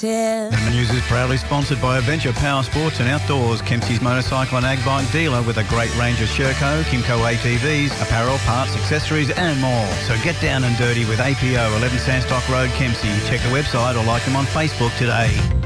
The news is proudly sponsored by Adventure Power Sports and Outdoors, Kempsey's motorcycle and ag bike dealer with a great range of Sherco, Kimco ATVs, apparel, parts, accessories and more. So get down and dirty with APO, 11 Sandstock Road, Kempsey. Check the website or like them on Facebook today.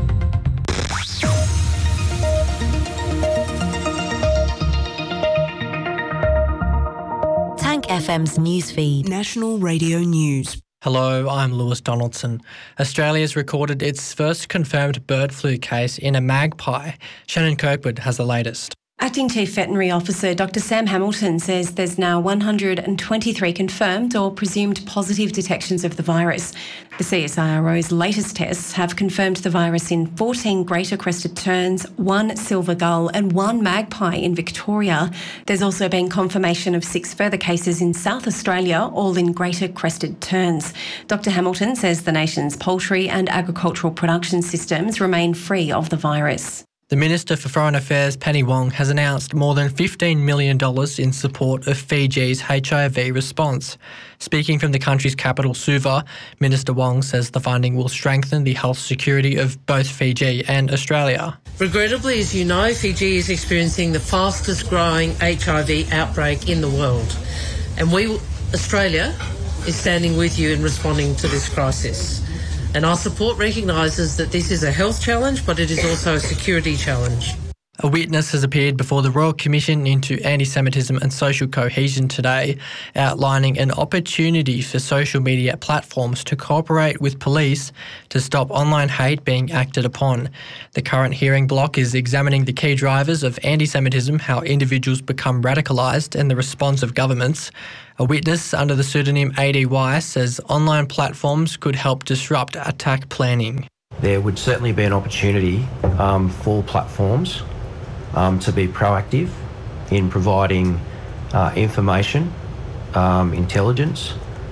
Tank FM's newsfeed. National Radio News. Hello, I'm Lewis Donaldson. Australia's recorded its first confirmed bird flu case in a magpie. Shannon Kirkwood has the latest. Acting Chief Veterinary Officer Dr Sam Hamilton says there's now 123 confirmed or presumed positive detections of the virus. The CSIRO's latest tests have confirmed the virus in 14 greater crested terns, 1 silver gull and 1 magpie in Victoria. There's also been confirmation of 6 further cases in South Australia, all in greater crested terns. Dr Hamilton says the nation's poultry and agricultural production systems remain free of the virus. The Minister for Foreign Affairs, Penny Wong, has announced more than $15 million in support of Fiji's HIV response. Speaking from the country's capital, Suva, Minister Wong says the funding will strengthen the health security of both Fiji and Australia. Regrettably, as you know, Fiji is experiencing the fastest growing HIV outbreak in the world. And Australia, is standing with you in responding to this crisis. And our support recognises that this is a health challenge, but it is also a security challenge. A witness has appeared before the Royal Commission into Anti-Semitism and Social Cohesion today, outlining an opportunity for social media platforms to cooperate with police to stop online hate being acted upon. The current hearing block is examining the key drivers of anti-Semitism, how individuals become radicalised, and the response of governments. A witness under the pseudonym ADY says online platforms could help disrupt attack planning. There would certainly be an opportunity for platforms to be proactive in providing information, intelligence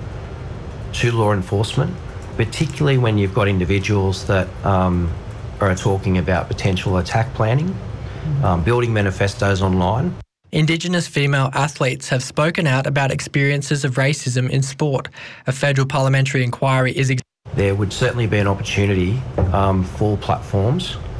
to law enforcement, particularly when you've got individuals that are talking about potential attack planning, building manifestos online. Indigenous female athletes have spoken out about experiences of racism in sport. A federal parliamentary inquiry is... There would certainly be an opportunity for platforms